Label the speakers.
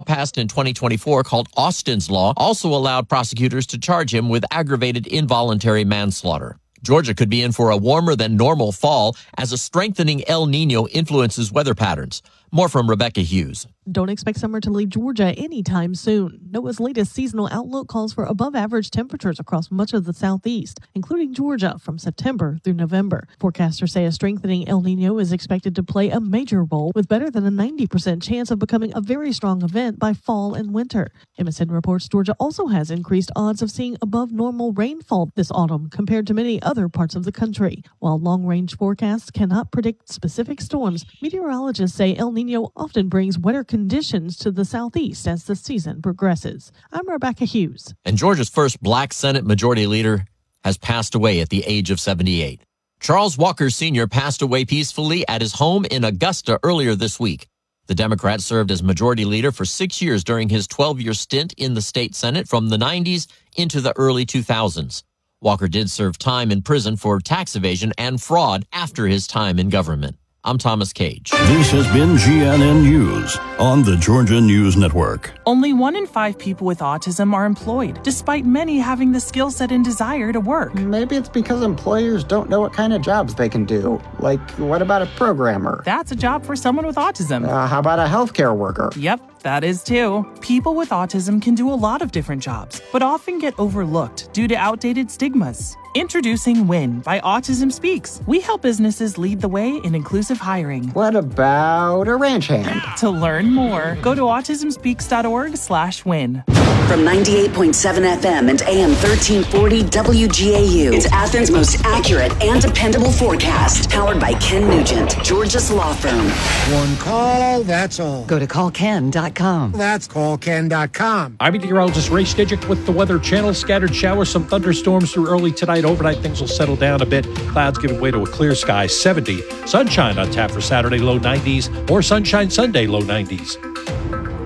Speaker 1: passed in 2024 called Austin's Law also allowed prosecutors to charge him with aggravated involuntary manslaughter. Georgia could be in for a warmer than normal fall as a strengthening El Niño influences weather patterns. More from Rebecca Hughes.
Speaker 2: Don't expect summer to leave Georgia anytime soon. NOAA's latest seasonal outlook calls for above-average temperatures across much of the southeast, including Georgia, from September through November. Forecasters say a strengthening El Niño is expected to play a major role, with better than a 90% chance of becoming a very strong event by fall and winter. MSN reports Georgia also has increased odds of seeing above-normal rainfall this autumn compared to many other parts of the country. While long-range forecasts cannot predict specific storms, meteorologists say El Niño often brings wetter conditions to the southeast as the season progresses. I'm Rebecca Hughes.
Speaker 1: And Georgia's first black Senate Majority Leader has passed away at the age of 78. Charles Walker Sr. passed away peacefully at his home in Augusta earlier this week. The Democrat served as Majority Leader for 6 years during his 12-year stint in the state Senate from the 90s into the early 2000s. Walker did serve time in prison for tax evasion and fraud after his time in government. I'm Thomas Cage.
Speaker 3: This has been GNN News on the Georgia News Network.
Speaker 4: Only 1 in 5 people with autism are employed, despite many having the skill set and desire to work.
Speaker 5: Maybe it's because employers don't know what kind of jobs they can do. Like, what about a programmer?
Speaker 4: That's a job for someone with autism.
Speaker 5: How about a healthcare worker?
Speaker 4: Yep, that is too. People with autism can do a lot of different jobs, but often get overlooked due to outdated stigmas. Introducing WIN by Autism Speaks. We help businesses lead the way in inclusive hiring.
Speaker 5: What about a ranch hand?
Speaker 4: To learn more, go to autismspeaks.org/win.
Speaker 6: From 98.7 FM and AM 1340 WGAU, it's Athens' most accurate and dependable forecast. Powered by Ken Nugent, Georgia's law firm.
Speaker 7: One call, that's all.
Speaker 6: Go to callken.com.
Speaker 7: That's callken.com.
Speaker 8: I'm meteorologist Ray Stidgick with the Weather Channel. Scattered showers, some thunderstorms through early tonight. Overnight, things will settle down a bit. Clouds giving way to a clear sky, 70. Sunshine on tap for Saturday, low 90s. Or sunshine Sunday, low 90s.